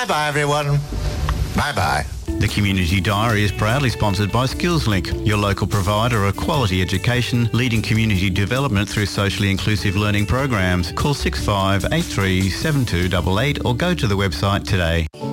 Bye-bye, everyone. Bye-bye. The Community Diary is proudly sponsored by SkillsLink, your local provider of quality education, leading community development through socially inclusive learning programs. Call 6583 7288 or go to the website today.